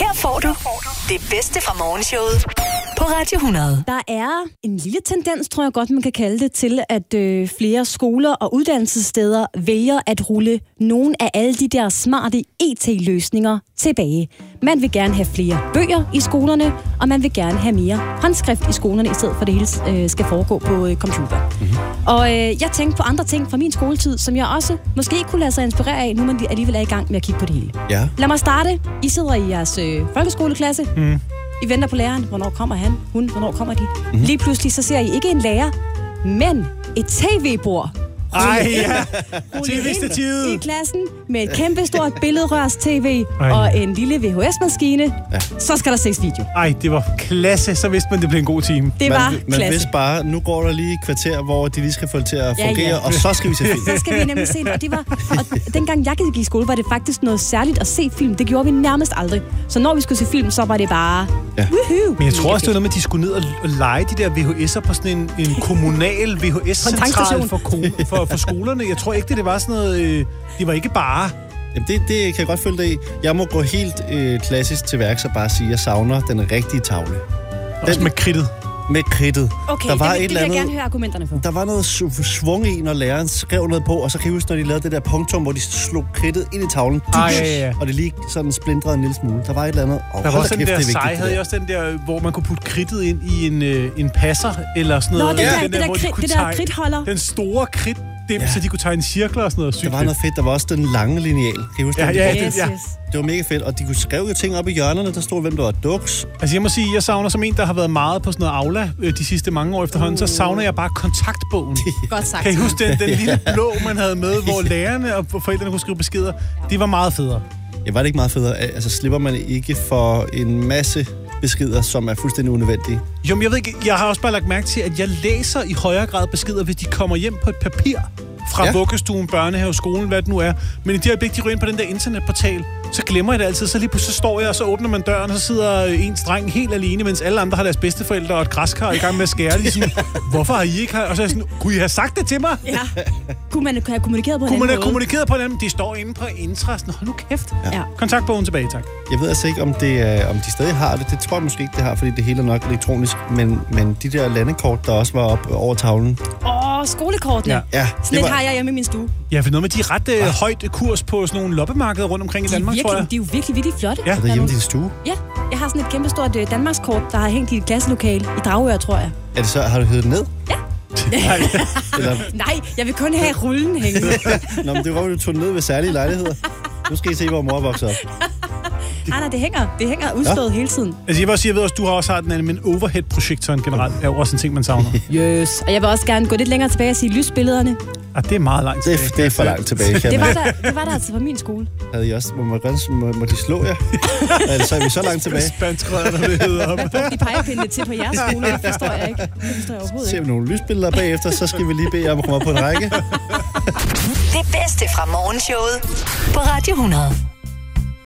Her får du det bedste fra morgenshowet på Radio 100. Der er en lille tendens, tror jeg godt, man kan kalde det, til at flere skoler og uddannelsessteder vælger at rulle nogle af alle de der smarte IT-løsninger tilbage. Man vil gerne have flere bøger i skolerne, og man vil gerne have mere håndskrift i skolerne, i stedet for det hele skal foregå på computer. Mm-hmm. Og jeg tænkte på andre ting fra min skoletid, som jeg også måske kunne lade sig inspirere af, nu man alligevel er i gang med at kigge på det hele. Ja. Lad mig starte. I sidder i jeres folkeskoleklasse. Mm. I venter på læreren. Hvornår kommer han? Hun? Hvornår kommer de? Mm-hmm. Lige pludselig så ser I ikke en lærer, men et tv-bord. Ej, ja. TV-stativet. I klassen med et kæmpestort billedrørs-tv og en lille VHS-maskine. Ja. Så skal der ses video. Ej, det var klasse. Så vidste man, det blev en god time. Det var klasse. Man vidste bare, nu går der lige et kvarter, hvor de lige skal få det til at fungere, og så skal vi se film. Så skal vi nemlig se det. Og dengang jeg gik i skole, var det faktisk noget særligt at se film. Det gjorde vi nærmest aldrig. Så når vi skulle se film, så var det bare... Ja. Men jeg tror også, det var noget med, at de skulle ned og lege de der VHS'er på sådan en kommunal VHS-central for skolerne. Jeg tror ikke, det var sådan noget... Det var ikke bare... Jamen det kan jeg godt følge dig i. Jeg må gå helt klassisk til værks og bare sige, at jeg savner den rigtige tavle. Også med kridtet. Med kridtet. Okay, det vil jeg gerne høre argumenterne for. Der var noget svung i, når læreren skrev noget på, og så kan jeg huske, når de lavede det der punktum, hvor de slog kridtet ind i tavlen. Ja. Og det lige sådan splindrede en lille smule. Der var et eller andet... Der var også den der sej, havde jeg også den der, hvor man kunne putte kridtet ind i en passer, eller sådan noget. Nå, det der kridtholder. Den store kridt. Så de kunne tegne cirkler og sådan noget. Der var noget fedt. Der var også den lange lineal. Kan I huske det? Det var mega fedt. Og de kunne skrive jo ting op i hjørnerne. Der stod, hvem der var duks. Altså jeg må sige, jeg savner som en, der har været meget på sådan noget Aula de sidste mange år efterhånden, så savner jeg bare kontaktbogen. Godt sagt. Kan I huske den lille blå, man havde med, hvor lærerne og forældrene kunne skrive beskeder? Det var meget federe. Ja, var det ikke meget federe? Altså slipper man ikke for en masse beskeder, som er fuldstændig unødvendige? Jo, men jeg ved ikke, jeg har også bare lagt mærke til, at jeg læser i højere grad beskeder, hvis de kommer hjem på et papir fra vuggestuen, børnehave, skolen, hvad det nu er. Men i det øjeblik, de ryger ind på den der internetportal, så glemmer jeg det altid. Så lige pludselig står jeg, og så åbner man døren, og så sidder en dreng helt alene, mens alle andre har deres bedsteforældre og et græskar i gang med at skære. De sådan, hvorfor har I ikke her? Og så er jeg sådan, kunne I have sagt det til mig? Ja. Kunne man have kommunikeret på en anden måde? Kunne man have kommunikeret på en anden måde? De står inde på Intra. Hold nu kæft. Ja. Kontaktbogen tilbage, tak. Jeg ved altså ikke, om de stadig har det. Det tror jeg måske ikke, det har, fordi det hele er nok elektronisk. Men de der landekort, der også var op over tavlen. Skolekortene. Ja. Sådan et har jeg hjemme i min stue. Ja, for noget med de ret højt kurs på sådan nogle loppemarkeder rundt omkring i Danmark, tror jeg. De er jo virkelig flotte. Ja. Er det hjemme i din stue? Ja, jeg har sådan et kæmpestort Danmarkskort, der har hængt i et klasselokale i Dragør, tror jeg. Er det så, har du hævet det ned? Ja. Nej, jeg vil kun have rullen hængende. Nå, men det var jo, du tog ned ved særlige lejligheder. Nu skal I se, hvor mor vokser op. Nej, det hænger udstået hele tiden. Altså, jeg vil også sige, at du har også den, men overhead-projektoren generelt er jo også en ting, man savner. Yes. Og jeg vil også gerne gå lidt længere tilbage og sige lysbillederne. Det er meget langt tilbage. Det er for langt tilbage. Det var der altså på min skole. Havde I også? Må de slå jer? Er vi så langt tilbage? Spanskrødder, det hedder op. Hvad brugte de pegepinde til på jeres skole? Det forstår jeg ikke. Det forstår jeg overhovedet ikke. Ser vi nogle lysbilleder bagefter, så skal vi lige bede om at komme op på en række. Det bedste fra morgenshowet på Radio 100.